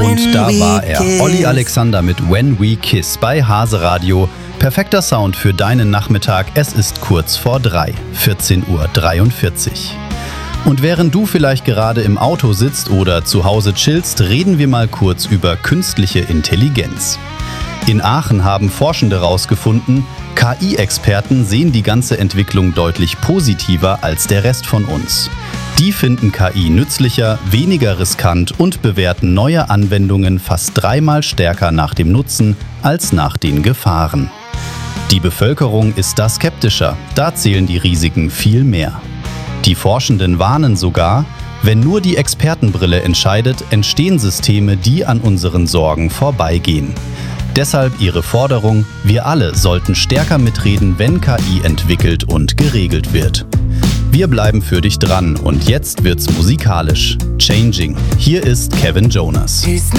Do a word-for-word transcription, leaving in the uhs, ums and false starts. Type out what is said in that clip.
Und da war er, Olli Alexander mit When We Kiss bei Hase Radio. Perfekter Sound für deinen Nachmittag. Es ist kurz vor drei, vierzehn Uhr dreiundvierzig. Und während du vielleicht gerade im Auto sitzt oder zu Hause chillst, reden wir mal kurz über künstliche Intelligenz. In Aachen haben Forschende herausgefunden, K I-Experten sehen die ganze Entwicklung deutlich positiver als der Rest von uns. Die finden K I nützlicher, weniger riskant und bewerten neue Anwendungen fast dreimal stärker nach dem Nutzen als nach den Gefahren. Die Bevölkerung ist da skeptischer, da zählen die Risiken viel mehr. Die Forschenden warnen sogar, wenn nur die Expertenbrille entscheidet, entstehen Systeme, die an unseren Sorgen vorbeigehen. Deshalb ihre Forderung, wir alle sollten stärker mitreden, wenn K I entwickelt und geregelt wird. Wir bleiben für dich dran und jetzt wird's musikalisch. Changing. Hier ist Kevin Jonas.